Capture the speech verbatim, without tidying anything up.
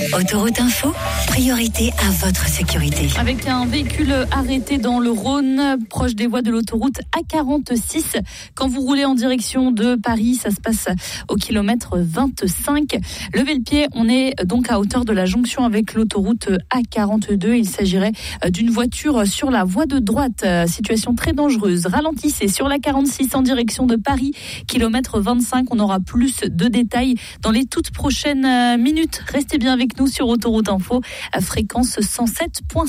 Autoroute Info, priorité à votre sécurité. Avec un véhicule arrêté dans le Rhône, proche des voies de l'autoroute A quarante-six. Quand vous roulez en direction de Paris, ça se passe au kilomètre vingt-cinq. Levez le pied, on est donc à hauteur de la jonction avec l'autoroute A quarante-deux. Il s'agirait d'une voiture sur la voie de droite. Situation très dangereuse. Ralentissez sur la quarante-six en direction de Paris, kilomètre vingt-cinq. On aura plus de détails dans les toutes prochaines minutes. Restez bien avec nous sur Autoroute Info, à fréquence cent sept point cinq.